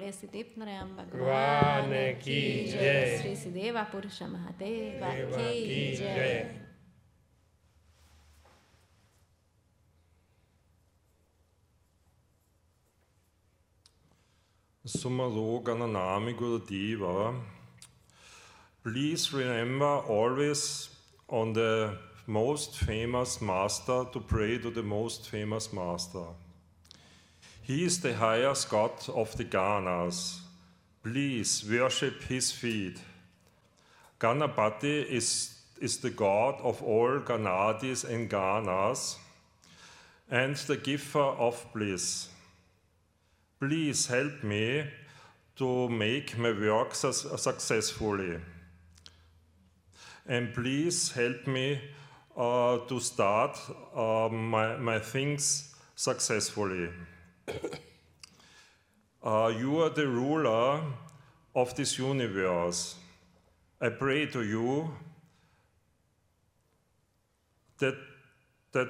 Bole Siddhi Narayam Bhagwan ki jai. Sri Siddheva Purusha Mahadeva Ki jai. Sumaro Gananami Gurudeva. Please remember always on the most famous master to pray to the most famous master. He is the highest god of the Ganas. Please worship his feet. Ganapati is the god of all Ganadis and Ganas and the giver of bliss. Please help me to make my work successfully. And please help me to start my things successfully. You are the ruler of this universe. I pray to you that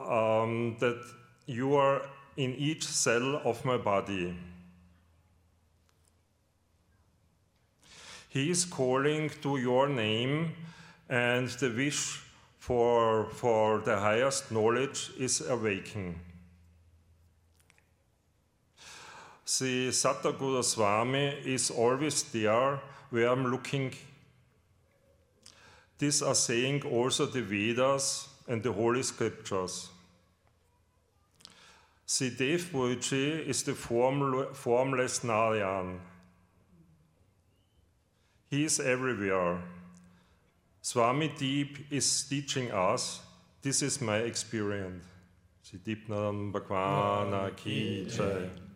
you are in each cell of my body. He is calling to your name, and the wish for the highest knowledge is awakening. The Satguru Swami is always there where I'm looking. These are saying also the Vedas and the Holy Scriptures. The Dev Puruji is the formless Narayan. He is everywhere. Swami Deep is teaching us. This is my experience. Siddhi Narayam Bhagwan ki jai.